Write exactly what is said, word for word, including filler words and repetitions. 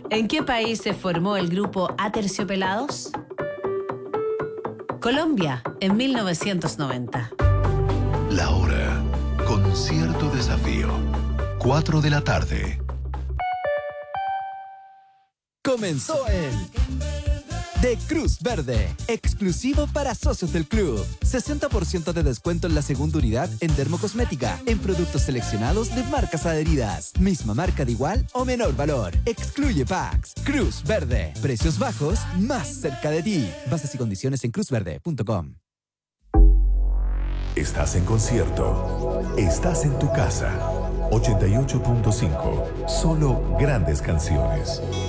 ¿En qué país se formó el grupo Aterciopelados? Colombia, en mil novecientos noventa. La hora, con cierto desafío. Cuatro de la tarde. Comenzó el de Cruz Verde, exclusivo para socios del club. sesenta por ciento de descuento en la segunda unidad en dermocosmética, en productos seleccionados de marcas adheridas. Misma marca de igual o menor valor. Excluye packs. Cruz Verde. Precios bajos, más cerca de ti. Bases y condiciones en cruz verde punto com. Estás en concierto. Estás en tu casa. ochenta y ocho punto cinco. Solo grandes canciones.